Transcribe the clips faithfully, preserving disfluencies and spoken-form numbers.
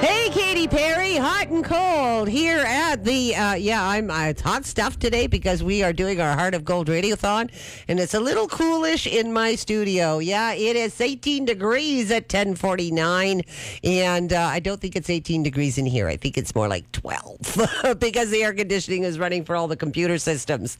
Hey, Katy Perry, hot and cold here at the, uh, yeah, I'm, uh, it's hot stuff today because we are doing our Heart of Gold Radiothon, and it's a little coolish in my studio. Yeah, it is eighteen degrees at ten forty-nine, and uh, I don't think it's eighteen degrees in here. I think it's more like twelve because the air conditioning is running for all the computer systems.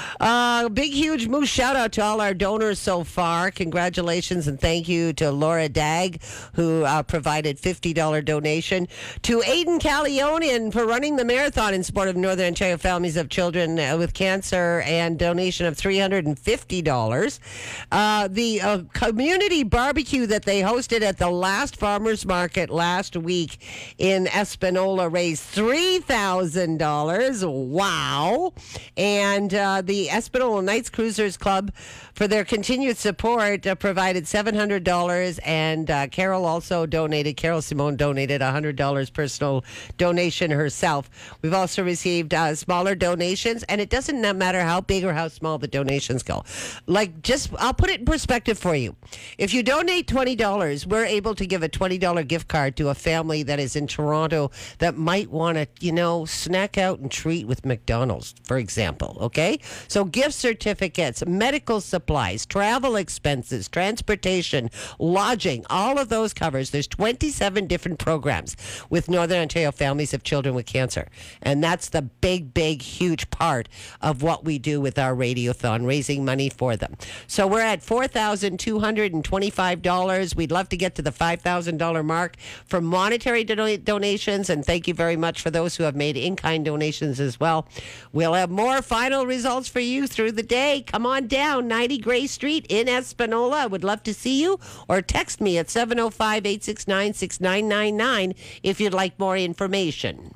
Uh, big, huge moose shout out to all our donors so far. Congratulations and thank you to Laura Dagg, who uh, provided fifty dollars donation. To Aidan Calionian for running the marathon in support of Northern Ontario families of children uh, with cancer, and donation of three hundred fifty dollars. Uh, the uh, community barbecue that they hosted at the last farmers market last week in Espanola raised three thousand dollars. Wow. And uh, the Espanola Knights Cruisers Club, for their continued support, uh, provided seven hundred dollars, and uh, Carol also donated, Carol Simone donated one hundred dollars personal donation herself. We've also received uh, smaller donations, and it doesn't matter how big or how small the donations go. Like, just, I'll put it in perspective for you. If you donate twenty dollars, we're able to give a twenty dollars gift card to a family that is in Toronto that might want to, you know, snack out and treat with McDonald's, for example, okay? So gift certificates, medical supplies, travel expenses, transportation, lodging, all of those covers. There's twenty-seven different programs with Northern Ontario families of children with cancer. And that's the big, big, huge part of what we do with our Radiothon, raising money for them. So we're at four thousand two hundred twenty-five dollars. We'd love to get to the five thousand dollars mark for monetary do- donations. And thank you very much for those who have made in-kind donations as well. We'll have more final results for you through the day. Come on down, ninety Gray Street in Espanola. I would love to see you. Or text me at seven oh five, eight six nine, six nine nine nine if you'd like more information.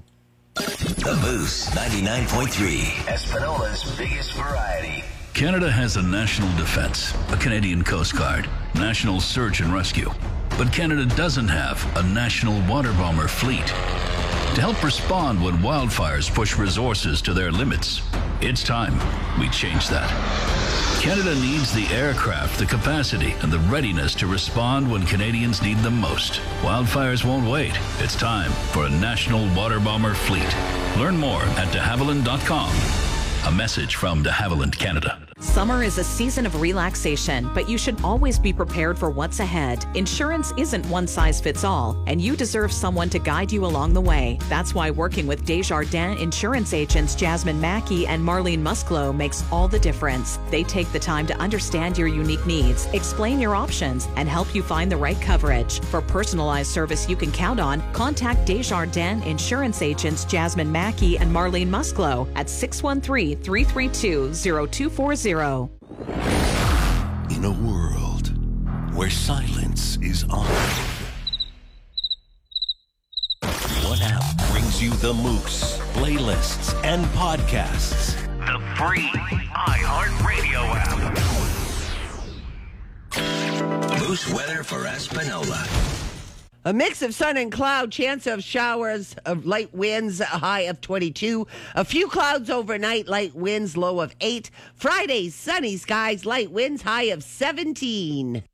The Moose ninety-nine point three, Espanola's biggest variety. Canada has a national defense, a Canadian Coast Guard, national search and rescue. But Canada doesn't have a national water bomber fleet. To help respond when wildfires push resources to their limits, it's time we change that. Canada needs the aircraft, the capacity, and the readiness to respond when Canadians need them most. Wildfires won't wait. It's time for a national water bomber fleet. Learn more at de havilland dot com. A message from de Havilland Canada. Summer is a season of relaxation, but you should always be prepared for what's ahead. Insurance isn't one size fits all, and you deserve someone to guide you along the way. That's why working with Desjardins insurance agents Jasmine Mackey and Marlene Musclo makes all the difference. They take the time to understand your unique needs, explain your options, and help you find the right coverage. For personalized service you can count on, contact Desjardins insurance agents Jasmine Mackey and Marlene Musclo at six one three, three three two, zero two four zero. In a world where silence is honored, what app brings you the Moose playlists and podcasts? The free iHeartRadio app. Moose weather for Espanola. A mix of sun and cloud, chance of showers of light winds, a high of twenty-two. A few clouds overnight, light winds, low of eight. Friday, sunny skies, light winds, high of seventeen.